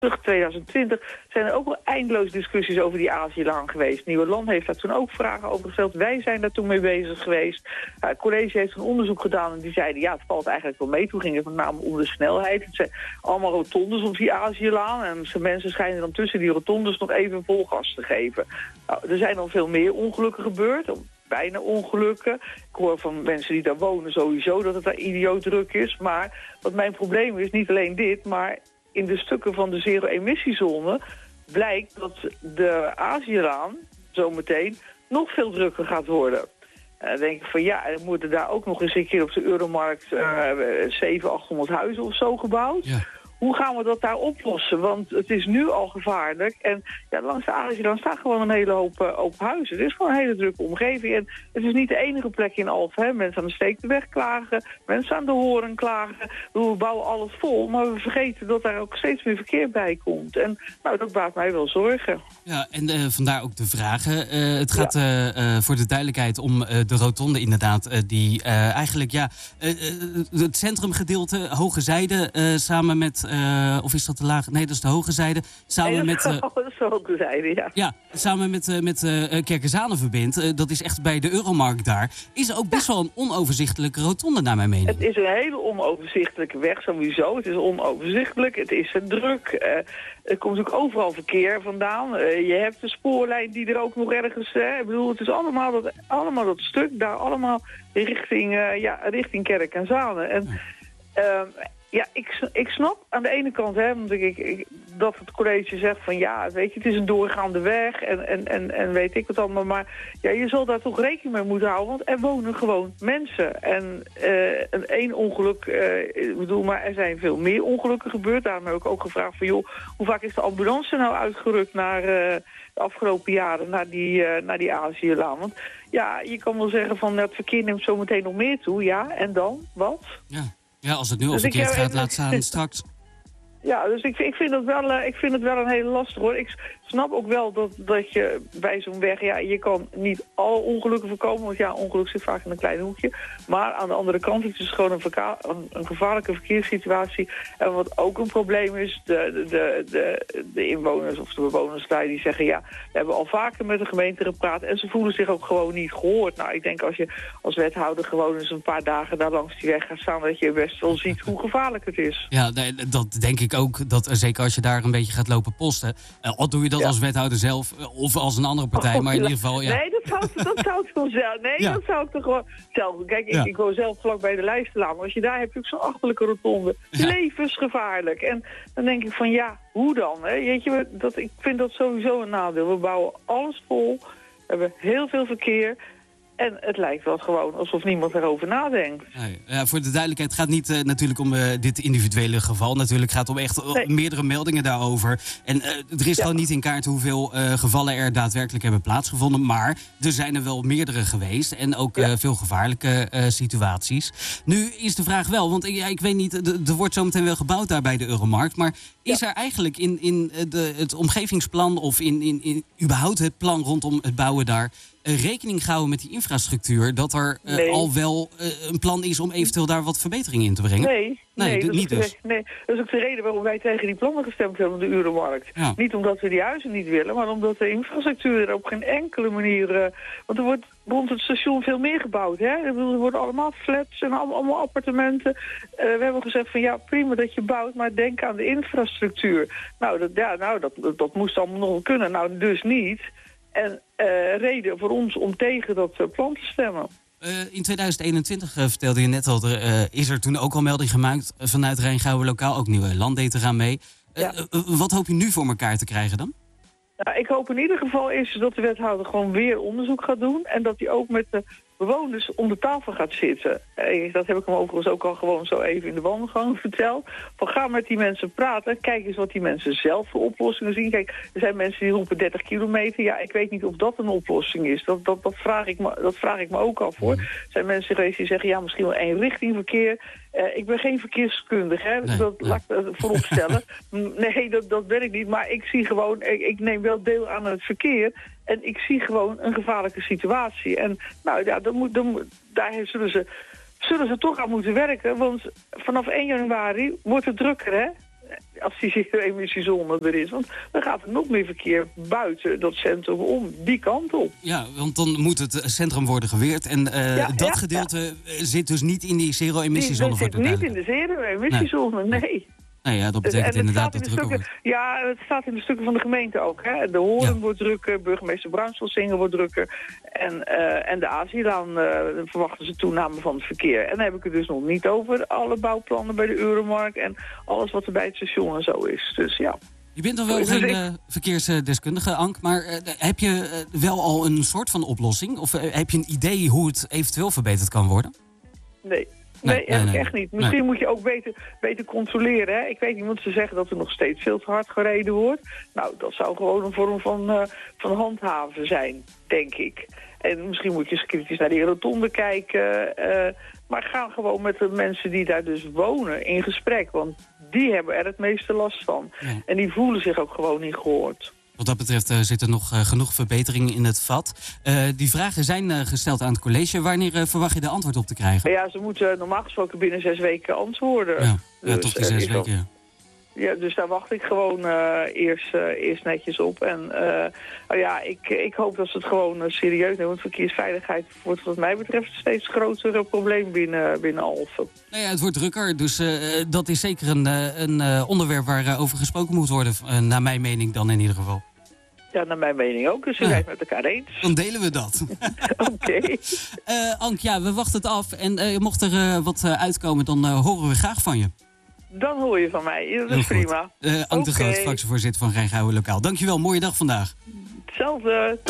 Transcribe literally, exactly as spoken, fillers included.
twintig twintig zijn er ook wel eindeloos discussies over die Aziëlaan geweest. Nieuwe Land heeft daar toen ook vragen over gesteld. Wij zijn daar toen mee bezig geweest. Uh, het college heeft een onderzoek gedaan en die zeiden, ja, het valt eigenlijk wel mee. Toen ging het met name om de snelheid. Het zijn allemaal rotondes op die Aziëlaan. En mensen schijnen dan tussen die rotondes nog even vol gas te geven. Nou, er zijn al veel meer ongelukken gebeurd. Bijna ongelukken. Ik hoor van mensen die daar wonen sowieso dat het daar idioot druk is. Maar wat mijn probleem is, niet alleen dit, maar in de stukken van de zero-emissiezone blijkt dat de Aziëlaan zometeen nog veel drukker gaat worden. En dan denk ik van ja, er moeten daar ook nog eens een keer op de Euromarkt uh, zevenhonderd, achthonderd huizen of zo gebouwd. Ja. Hoe gaan we dat daar oplossen? Want het is nu al gevaarlijk. En ja, langs de Aziëlaan staan gewoon een hele hoop, uh, hoop huizen. Het is gewoon een hele drukke omgeving. En het is niet de enige plek in Alphen. Hè. Mensen aan de Steektenweg klagen. Mensen aan de Horen klagen. We bouwen alles vol. Maar we vergeten dat daar ook steeds meer verkeer bij komt. En nou, dat baart mij wel zorgen. Ja, en uh, vandaar ook de vragen. Uh, het gaat ja. uh, uh, voor de duidelijkheid om uh, de rotonde inderdaad. Uh, die uh, eigenlijk, ja, uh, uh, het centrumgedeelte, Hoge Zijde, uh, samen met... Uh, of is dat de lage? Nee, dat is de Hoge Zijde. Samen nee, met, uh, dat is de Hoge Zijde, ja. Ja, samen met, uh, met uh, Kerkezane verbindt. Uh, dat is echt bij de Euromarkt daar. Is er ook best ja. wel een onoverzichtelijke rotonde, naar mijn mening. Het is een hele onoverzichtelijke weg sowieso. Het is onoverzichtelijk. Het is druk. Uh, er komt natuurlijk overal verkeer vandaan. Uh, je hebt de spoorlijn die er ook nog ergens... Uh, ik bedoel, het is allemaal dat, allemaal dat stuk daar allemaal richting, uh, ja, richting Kerk en Zane. En... Uh, Ja, ik, ik snap aan de ene kant hè, want ik, ik, dat het college zegt van ja, weet je, het is een doorgaande weg en, en, en, en weet ik wat allemaal. Maar ja, je zal daar toch rekening mee moeten houden, want er wonen gewoon mensen. En uh, een één ongeluk, uh, ik bedoel, maar er zijn veel meer ongelukken gebeurd. Daarom heb ik ook gevraagd van joh, hoe vaak is de ambulance nou uitgerukt naar uh, de afgelopen jaren, naar die, uh, naar die Aziëlaan? Want ja, je kan wel zeggen van het verkeer neemt zo meteen nog meer toe, ja, en dan? Wat? Ja. Ja, als het nu al dus verkeerd ik, gaat, laat staan straks. Ja, dus ik, ik, vind het wel, uh, ik vind het wel een hele lastig hoor. Ik snap ook wel dat, dat je bij zo'n weg, ja, je kan niet alle ongelukken voorkomen. Want ja, ongeluk zit vaak in een klein hoekje. Maar aan de andere kant, het is gewoon een, verka- een, een gevaarlijke verkeerssituatie. En wat ook een probleem is, de, de, de, de inwoners of de bewoners daar die zeggen, ja, we hebben al vaker met de gemeente gepraat en ze voelen zich ook gewoon niet gehoord. Nou, ik denk als je als wethouder gewoon eens een paar dagen daar langs die weg gaat staan, dat je best wel ziet hoe gevaarlijk het is. Ja, dat denk ik ook. Dat, zeker als je daar een beetje gaat lopen posten. Uh, al doe je dat ja. als wethouder zelf of als een andere partij, oh, maar in ieder geval... Ja. Nee, dat zou, dat zou ik wel zelf... Nee, ja. dat zou ik toch gewoon zelf... Kijk, ik, ja. ik woon zelf vlak bij de Lijstenlaan. Maar als je daar hebt, heb je ook zo'n achterlijke rotonde. Ja. Levensgevaarlijk. En dan denk ik van, ja, hoe dan? Hè? Weet je, dat, ik vind dat sowieso een nadeel. We bouwen alles vol. We hebben heel veel verkeer. En het lijkt wel gewoon alsof niemand erover nadenkt. Nee, ja, voor de duidelijkheid, het gaat niet uh, natuurlijk om uh, dit individuele geval. Natuurlijk gaat het om echt nee. meerdere meldingen daarover. En uh, er is ja. gewoon niet in kaart hoeveel uh, gevallen er daadwerkelijk hebben plaatsgevonden. Maar er zijn er wel meerdere geweest. En ook uh, ja. veel gevaarlijke uh, situaties. Nu is de vraag wel, want ja, ik weet niet, er wordt zometeen wel gebouwd daar bij de Euromarkt. Maar is ja. er eigenlijk in, in de, het omgevingsplan of in, in, in überhaupt het plan rondom het bouwen daar... Uh, rekening houden met die infrastructuur... dat er uh, nee. al wel uh, een plan is om eventueel daar wat verbeteringen in te brengen? Nee, nee, nee dat, niet is dus. de, nee dat is ook de reden waarom wij tegen die plannen gestemd hebben... de Euromarkt. Ja. Niet omdat we die huizen niet willen... maar omdat de infrastructuur er op geen enkele manier... Uh, want er wordt rond het station veel meer gebouwd. Hè? Er worden allemaal flats en allemaal appartementen. Uh, we hebben gezegd van ja, prima dat je bouwt... maar denk aan de infrastructuur. Nou, dat, ja, nou dat, dat, dat moest allemaal nog wel kunnen. Nou, dus niet... En uh, reden voor ons om tegen dat uh, plan te stemmen. Uh, in tweeduizend eenentwintig uh, vertelde je net al, er, uh, is er toen ook al melding gemaakt... Uh, vanuit Rijngouwen lokaal, ook nieuwe landdaten gaan mee. Uh, ja. uh, wat hoop je nu voor elkaar te krijgen dan? Nou, ik hoop in ieder geval is dat de wethouder gewoon weer onderzoek gaat doen... en dat hij ook met de bewoners om de tafel gaat zitten. Hey, dat heb ik hem overigens ook al gewoon zo even in de wandelgang verteld. Van ga met die mensen praten, kijk eens wat die mensen zelf voor oplossingen zien. Kijk, er zijn mensen die roepen dertig kilometer. Ja, ik weet niet of dat een oplossing is. Dat, dat, dat, vraag, ik me, dat vraag ik me ook af hoor. Er zijn mensen geweest die zeggen, ja, misschien wel één richting verkeer... Uh, ik ben geen verkeerskundige, hè? Nee, dat nee. laat ik uh, voorop stellen. Nee, dat, dat ben ik niet. Maar ik zie gewoon, ik, ik neem wel deel aan het verkeer. En ik zie gewoon een gevaarlijke situatie. En nou ja, dan moet, dan, daar zullen ze, zullen ze toch aan moeten werken. Want vanaf één januari wordt het drukker, hè? als die zero-emissiezone er is. Want dan gaat er nog meer verkeer buiten dat centrum om, die kant op. Ja, want dan moet het centrum worden geweerd. En uh, ja, dat ja, gedeelte ja. zit dus niet in die zero-emissiezone. Dat zit niet in de zero-emissiezone, nee. nee. Nou ja, dat betekent inderdaad dat druk wordt. Ja, het staat in de stukken van de gemeente ook. Hè. De Hoorn ja. wordt drukker, burgemeester Bruinselsinger wordt drukker. En, uh, en de Aziëlaan uh, verwachten ze toename van het verkeer. En dan heb ik het dus nog niet over alle bouwplannen bij de Euromarkt en alles wat er bij het station en zo is. Dus ja. Je bent dan wel geen uh, verkeersdeskundige, Ank, maar uh, heb je uh, wel al een soort van oplossing? Of uh, heb je een idee hoe het eventueel verbeterd kan worden? Nee. Nee, nee, nee, nee, echt niet. Misschien nee. moet je ook beter, beter controleren. Hè? Ik weet niet, want ze zeggen dat er nog steeds veel te hard gereden wordt. Nou, dat zou gewoon een vorm van, uh, van handhaven zijn, denk ik. En misschien moet je eens kritisch naar die rotonde kijken. Uh, maar ga gewoon met de mensen die daar dus wonen in gesprek. Want die hebben er het meeste last van. Ja. En die voelen zich ook gewoon niet gehoord. Wat dat betreft uh, zit er nog uh, genoeg verbeteringen in het vat. Uh, die vragen zijn uh, gesteld aan het college. Wanneer uh, verwacht je de antwoord op te krijgen? Ja, ze moeten uh, normaal gesproken binnen zes weken antwoorden. Ja, ja dus, toch die zes uh, weken, ja. Ja, dus daar wacht ik gewoon uh, eerst, uh, eerst netjes op. En uh, oh ja, ik, ik hoop dat ze het gewoon uh, serieus nemen. Want verkeersveiligheid wordt wat mij betreft een steeds groter probleem binnen, binnen Alphen. Nou ja, het wordt drukker, dus uh, dat is zeker een, een uh, onderwerp waar uh, over gesproken moet worden. Uh, naar mijn mening dan in ieder geval. Ja, naar mijn mening ook. Dus we zijn het met elkaar eens. Dan delen we dat. Oké. Okay. uh, Ank, ja, we wachten het af. En uh, mocht er uh, wat uh, uitkomen, dan uh, horen we graag van je. Dan hoor je van mij. Dat is Heel prima. Uh, Ank okay. de Groot, fractievoorzitter van Rijngouden Lokaal. Dankjewel, mooie dag vandaag. Hetzelfde.